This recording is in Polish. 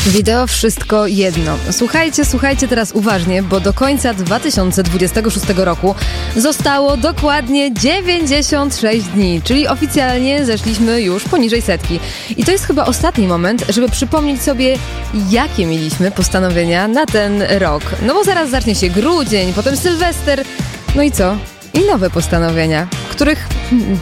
Wideo wszystko jedno. Słuchajcie teraz uważnie, bo do końca 2026 roku zostało dokładnie 96 dni, czyli oficjalnie zeszliśmy już poniżej 100. I to jest chyba ostatni moment, żeby przypomnieć sobie, jakie mieliśmy postanowienia na ten rok. No bo zaraz zacznie się grudzień, potem Sylwester, no i co? I nowe postanowienia, których